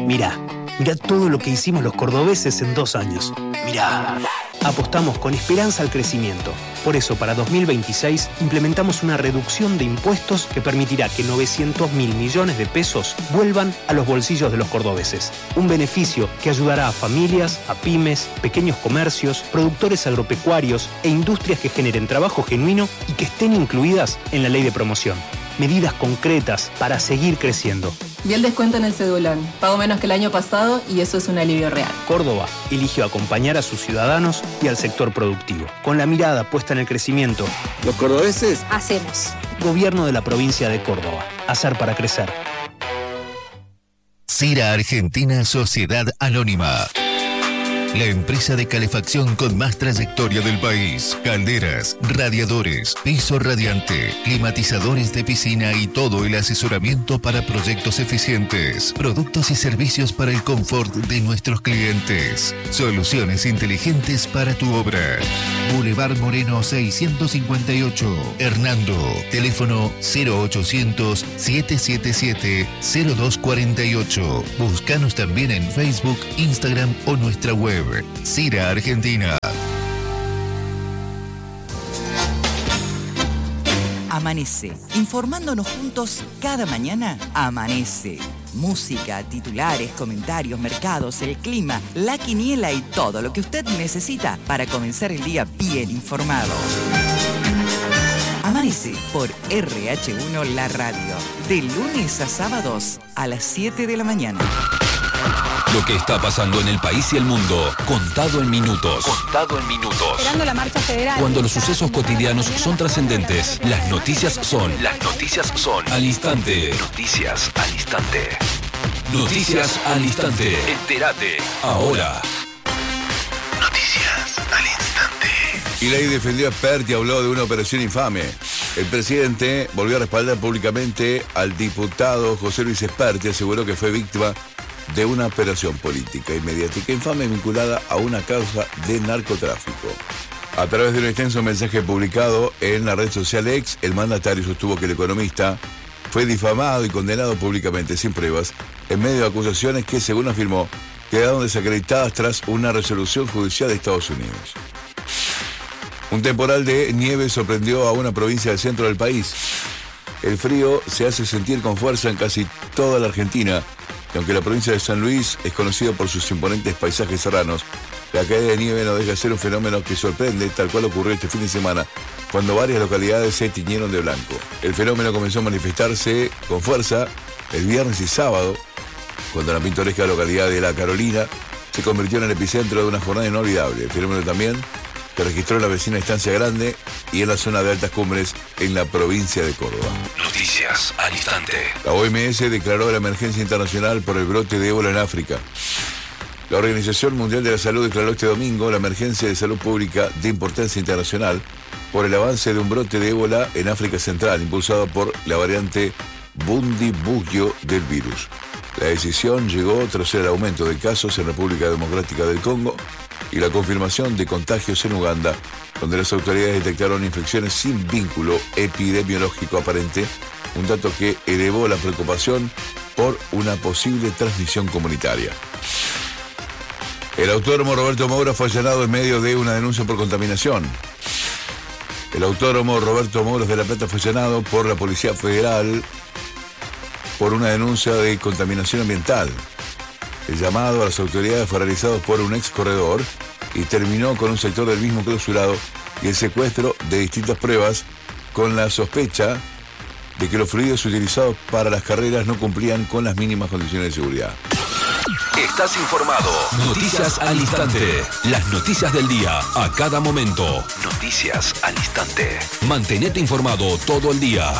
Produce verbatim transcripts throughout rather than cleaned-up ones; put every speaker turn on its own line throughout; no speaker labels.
Mirá, mirá todo lo que hicimos los cordobeses en dos años. Mirá. Apostamos con esperanza al crecimiento. Por eso, para dos mil veintiséis, implementamos una reducción de impuestos que permitirá que novecientos mil millones de pesos vuelvan a los bolsillos de los cordobeses. Un beneficio que ayudará a familias, a pymes, pequeños comercios, productores agropecuarios e industrias que generen trabajo genuino y que estén incluidas en la ley de promoción. Medidas concretas para seguir creciendo.
Vi el descuento en el Cedulón. Pago menos que el año pasado y eso es un alivio real.
Córdoba eligió acompañar a sus ciudadanos y al sector productivo. Con la mirada puesta en el crecimiento.
Los cordobeses
hacemos.
Gobierno de la provincia de Córdoba. Hacer para crecer.
Cira Argentina Sociedad Anónima. La empresa de calefacción con más trayectoria del país. Calderas, radiadores, piso radiante, climatizadores de piscina y todo el asesoramiento para proyectos eficientes. Productos y servicios para el confort de nuestros clientes. Soluciones inteligentes para tu obra. Boulevard Moreno seiscientos cincuenta y ocho. Hernando. Teléfono cero ochocientos, setecientos setenta y siete, cero dos cuarenta y ocho. Búscanos también en Facebook, Instagram o nuestra web. Cira Argentina.
Amanece, informándonos juntos cada mañana. Amanece. Música, titulares, comentarios, mercados, el clima, la quiniela y todo lo que usted necesita para comenzar el día bien informado. Amanece por R H uno La Radio, de lunes a sábados a las siete de la mañana.
Lo que está pasando en el país y el mundo, contado en minutos. Contado en minutos.
Esperando la marcha federal.
Cuando los sucesos cotidianos son trascendentes, las noticias son. Las noticias son. Al instante. Noticias al instante. Noticias al instante. Entérate. Ahora.
Noticias al instante.
Y ley defendió a Perti y habló de una operación infame. El presidente volvió a respaldar públicamente al diputado José Luis Esperti, aseguró que fue víctima de una operación política y mediática infame vinculada a una causa de narcotráfico. A través de un extenso mensaje publicado en la red social X, el mandatario sostuvo que el economista fue difamado y condenado públicamente sin pruebas en medio de acusaciones que, según afirmó, quedaron desacreditadas tras una resolución judicial de Estados Unidos. Un temporal de nieve sorprendió a una provincia del centro del país. El frío se hace sentir con fuerza en casi toda la Argentina. Y aunque la provincia de San Luis es conocida por sus imponentes paisajes serranos, la caída de nieve no deja de ser un fenómeno que sorprende, tal cual ocurrió este fin de semana, cuando varias localidades se tiñeron de blanco. El fenómeno comenzó a manifestarse con fuerza el viernes y sábado, cuando la pintoresca localidad de La Carolina se convirtió en el epicentro de una jornada inolvidable. El fenómeno también se registró en la vecina Estancia Grande y en la zona de altas cumbres en la provincia de Córdoba.
Noticias al instante.
La O M S declaró la emergencia internacional por el brote de ébola en África. La Organización Mundial de la Salud declaró este domingo la emergencia de salud pública de importancia internacional por el avance de un brote de ébola en África Central, impulsado por la variante Bundibugyo del virus. La decisión llegó tras el aumento de casos en República Democrática del Congo y la confirmación de contagios en Uganda, donde las autoridades detectaron infecciones sin vínculo epidemiológico aparente, un dato que elevó la preocupación por una posible transmisión comunitaria. El autódromo Roberto Moura fue allanado en medio de una denuncia por contaminación. El autódromo Roberto Moura de La Plata fue allanado por la Policía Federal por una denuncia de contaminación ambiental. El llamado a las autoridades fue realizado por un ex corredor y terminó con un sector del mismo clausurado y el secuestro de distintas pruebas con la sospecha de que los fluidos utilizados para las carreras no cumplían con las mínimas condiciones de seguridad.
Estás informado. Noticias al instante. Las noticias del día a cada momento. Noticias al instante. Mantenete informado todo el día.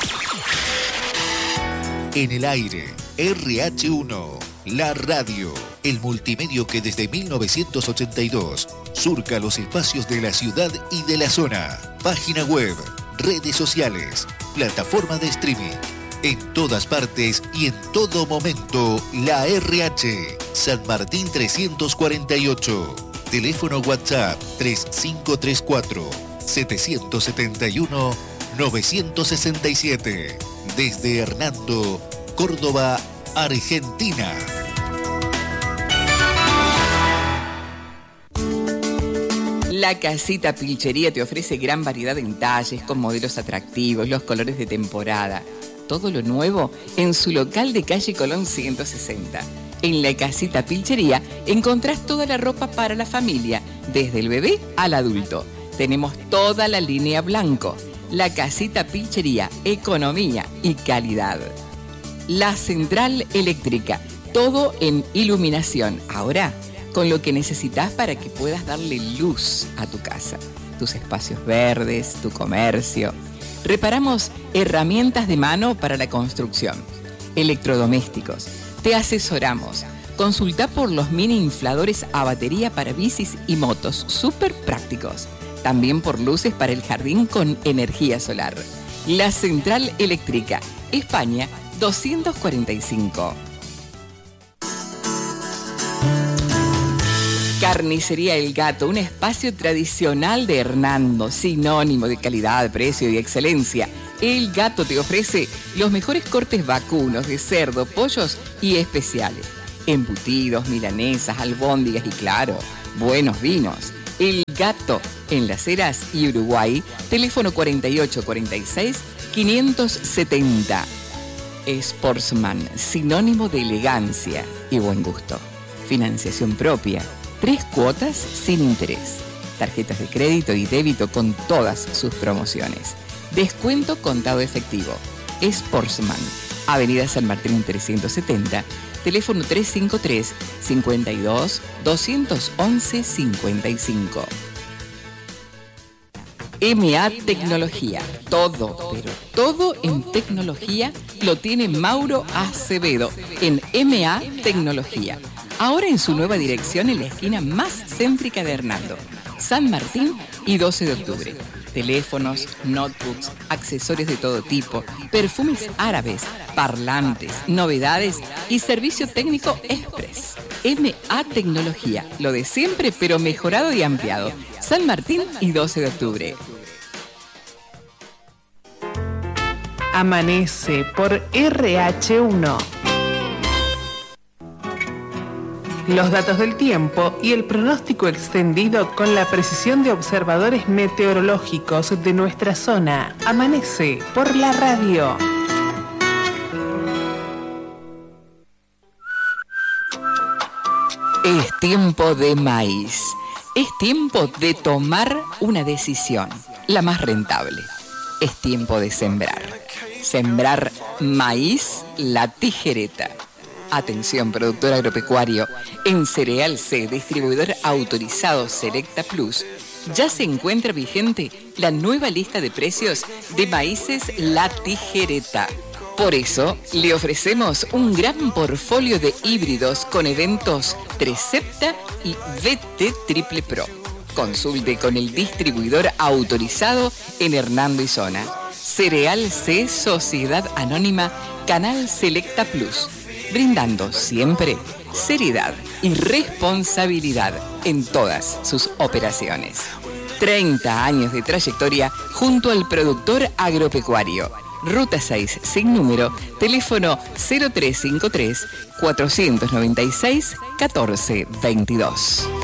En el aire, R H uno, la radio, el multimedio que desde mil novecientos ochenta y dos surca los espacios de la ciudad y de la zona. Página web, redes sociales, plataforma de streaming. En todas partes y en todo momento, la R H. San Martín trescientos cuarenta y ocho. Teléfono WhatsApp tres cinco tres cuatro, siete siete uno, nueve seis siete. Desde Hernando, Córdoba, Argentina.
La Casita Pilchería te ofrece gran variedad en talles, con modelos atractivos, los colores de temporada. Todo lo nuevo en su local de calle Colón ciento sesenta. En La Casita Pilchería encontrás toda la ropa para la familia, desde el bebé al adulto. Tenemos toda la línea blanco. La Casita Pilchería, economía y calidad. La Central Eléctrica, todo en iluminación. Ahora, con lo que necesitas para que puedas darle luz a tu casa, tus espacios verdes, tu comercio. Reparamos herramientas de mano para la construcción, electrodomésticos. Te asesoramos. Consulta por los mini infladores a batería para bicis y motos, súper prácticos. También por luces para el jardín con energía solar. La Central Eléctrica, España doscientos cuarenta y cinco. Carnicería El Gato, un espacio tradicional de Hernando, sinónimo de calidad, precio y excelencia. El Gato te ofrece los mejores cortes vacunos de cerdo, pollos y especiales. Embutidos, milanesas, albóndigas y claro, buenos vinos. El Gato, en Las Heras y Uruguay, teléfono cuarenta y ocho cuarenta y seis quinientos setenta. Sportsman, sinónimo de elegancia y buen gusto. Financiación propia. Tres cuotas sin interés. Tarjetas de crédito y débito con todas sus promociones. Descuento contado efectivo. Sportsman, Avenida San Martín trescientos setenta, teléfono trescientos cincuenta y tres, cincuenta y dos, doscientos once, cincuenta y cinco. M A Tecnología, todo, pero todo en tecnología lo tiene Mauro Acevedo en M A Tecnología. Ahora en su nueva dirección en la esquina más céntrica de Hernando, San Martín y doce de octubre. Teléfonos, notebooks, accesorios de todo tipo, perfumes árabes, parlantes, novedades y servicio técnico express. M A Tecnología, lo de siempre pero mejorado y ampliado. San Martín y doce de octubre.
Amanece por R H uno. Los datos del tiempo y el pronóstico extendido con la precisión de observadores meteorológicos de nuestra zona. Amanece por la radio.
Es tiempo de maíz. Es tiempo de tomar una decisión, la más rentable. Es tiempo de sembrar. Sembrar maíz La Tijereta. Atención, productor agropecuario. En Cereal C, distribuidor autorizado Selecta Plus, ya se encuentra vigente la nueva lista de precios de maíces La Tijereta. Por eso, le ofrecemos un gran portfolio de híbridos con eventos Trecepta y V T Triple Pro. Consulte con el distribuidor autorizado en Hernando y zona. Cereal C, Sociedad Anónima, Canal Selecta Plus. Brindando siempre seriedad y responsabilidad en todas sus operaciones. treinta años de trayectoria junto al productor agropecuario. Ruta seis, sin número, teléfono cero tres cinco tres, cuatro nueve seis, uno cuatro dos dos.